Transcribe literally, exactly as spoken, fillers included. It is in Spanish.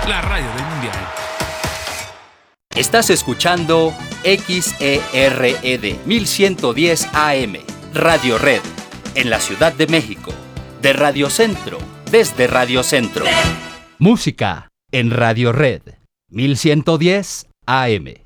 la radio del Mundial. Estás escuchando X E R E D mil ciento diez A M, Radio Red, en la Ciudad de México, de Radio Centro, desde Radio Centro. Música en Radio Red, mil ciento diez A M.